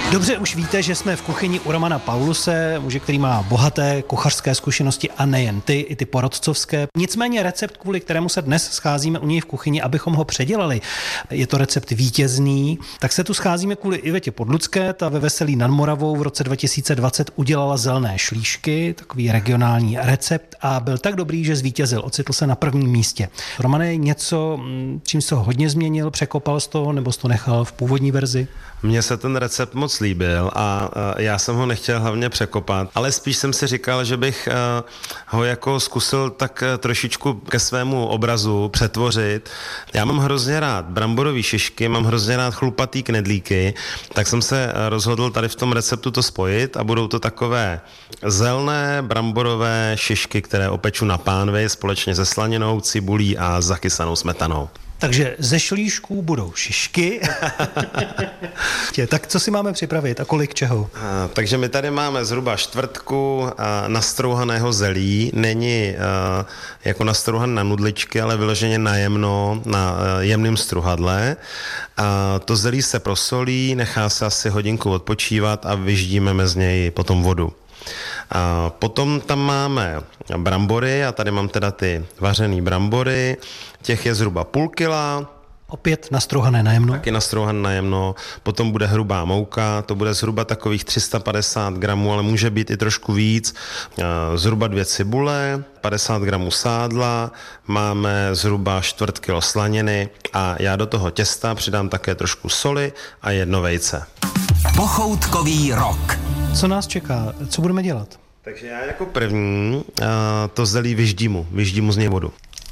Dobře už víte, že jsme v kuchyni u Romana Pauluse, muže, který má bohaté kuchařské zkušenosti a nejen ty, i ty porodcovské. Nicméně recept, kvůli kterému se dnes scházíme u něj v kuchyni, abychom ho předělali, je to recept vítězný, tak se tu scházíme kvůli Ivetě Podlucké, ta ve Veselí nad Moravou v roce 2020 udělala zelené šlíšky, takový regionální recept a byl tak dobrý, že zvítězil, ocitl se na prvním místě. Romane, něco, čím jsi ho hodně změnil, překopal z toho, nebo jsi to nechal v původní verzi? Mně se ten recept moc líbil a já jsem ho nechtěl hlavně překopat, ale spíš jsem si říkal, že bych ho jako zkusil tak trošičku ke svému obrazu přetvořit. Já mám hrozně rád bramborový šišky, mám hrozně rád chlupatý knedlíky, tak jsem se rozhodl tady v tom receptu to spojit a budou to takové zelené bramborové šišky, které opeču na pánvi společně se slaninou, cibulí a zachysanou smetanou. Takže ze šlíšků budou šišky. Tak co si máme připravit a kolik čeho? Takže my tady máme zhruba čtvrtku nastrouhaného zelí. Není jako nastrouhan na nudličky, ale vyloženě na jemno, na jemném struhadle. To zelí se prosolí, nechá se asi hodinku odpočívat a vyždíme z něj potom vodu. A potom tam máme brambory, a tady mám teda ty vařený brambory, těch je zhruba půl kila. Opět nastrouhané najemno. Taky nastrouhané najemno, potom bude hrubá mouka, to bude zhruba takových 350 gramů, ale může být i trošku víc, zhruba 2 cibule, 50 gramů sádla, máme zhruba 1/4 kilo slaniny a já do toho těsta přidám také trošku soli a 1 vejce. Pochoutkový rok. Co nás čeká? Co budeme dělat? Takže já jako první to zelí vyždímu z něj vodu.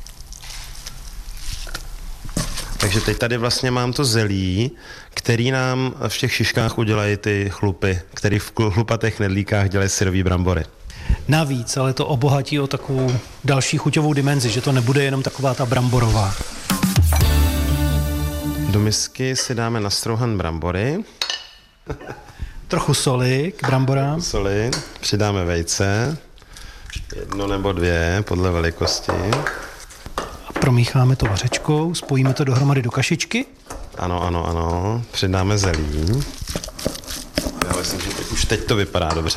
Takže teď tady vlastně mám to zelí, který nám v těch šiškách udělají ty chlupy, který v chlupatých knedlíkách dělají syrový brambory. Navíc, ale to obohatí o takovou další chuťovou dimenzi, že to nebude jenom taková ta bramborová. Do misky si dáme nastrouhan brambory. Trochu soli k bramborám. Soli, přidáme vejce, 1 nebo 2 podle velikosti. A promícháme to vařečkou, spojíme to dohromady do kašičky. Ano, přidáme zelí. Já myslím, že už teď to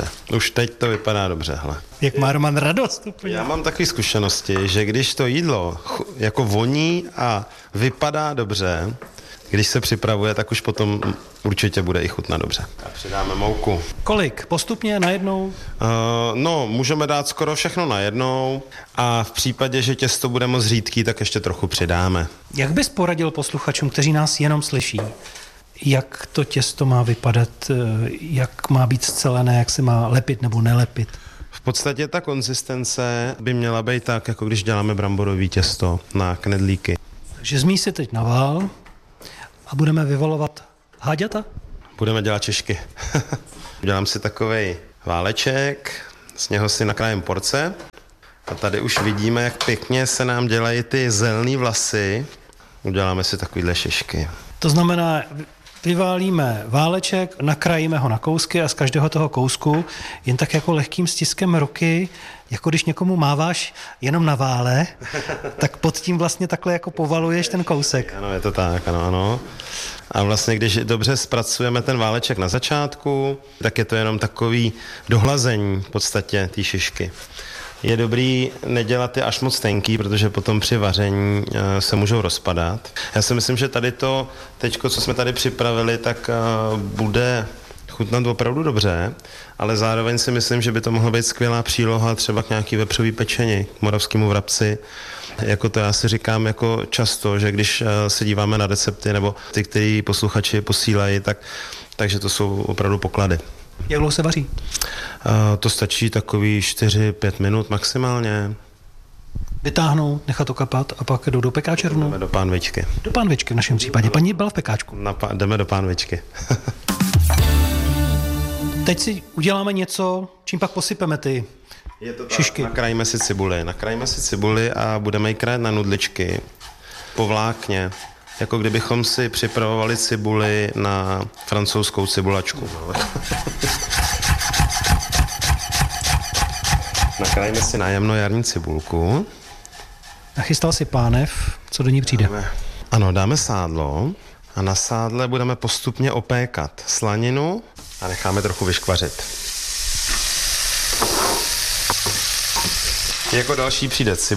vypadá dobře, hele. Jak má Roman radost úplně. Já mám takové zkušenosti, že když to jídlo jako voní a vypadá dobře, když se připravuje, tak už potom určitě bude i chutnat dobře. A přidáme mouku. Kolik? Postupně najednou? Můžeme dát skoro všechno najednou a v případě, že těsto bude moc řídký, tak ještě trochu přidáme. Jak bys poradil posluchačům, kteří nás jenom slyší, jak to těsto má vypadat, jak má být scelené, jak se má lepit nebo nelepit? V podstatě ta konzistence by měla být tak, jako když děláme bramborový těsto na knedlíky. Takže zmíj si teď na vál a budeme vyvalovat háďata? Budeme dělat šišky. Udělám si takovej váleček, z něho si nakrájím porce a tady už vidíme, jak pěkně se nám dělají ty zelený vlasy. Uděláme si takovýhle šišky. To znamená, vyválíme váleček, nakrájíme ho na kousky a z každého toho kousku jen tak jako lehkým stiskem ruky, jako když někomu máváš jenom na vále, tak pod tím vlastně takhle jako povaluješ ten kousek. Ano, je to tak, ano. A vlastně, když dobře zpracujeme ten váleček na začátku, tak je to jenom takový dohlazení v podstatě té šišky. Je dobrý nedělat je až moc tenký, protože potom při vaření se můžou rozpadat. Já si myslím, že tady to teďko, co jsme tady připravili, tak bude chutnat opravdu dobře, ale zároveň si myslím, že by to mohla být skvělá příloha třeba k nějaký vepřový pečení, k moravskému vrabci. Jako to já si říkám jako často, že když se díváme na recepty nebo ty, který posluchači posílají, takže to jsou opravdu poklady. Jak dlouho se vaří? To stačí takový 4-5 minut maximálně. Vytáhnout, nechat to kapat a pak jdou do pekáče rovnou? Jdeme do pánvičky. Do pánvičky v našem případě. Paní byla v pekáčku. Jdeme do pánvičky. Teď si uděláme něco, čím pak posypeme ty šišky. Nakrájíme si cibuli a budeme ji krájet na nudličky po vlákně. Jako kdybychom si připravovali cibuli na francouzskou cibulačku. Nakrájíme si nájemnou jarní cibulku. Nachystal si pánev, co do ní přijde? Dáme sádlo a na sádle budeme postupně opékat slaninu A necháme trochu vyškvařit. Jako další přijde cibule.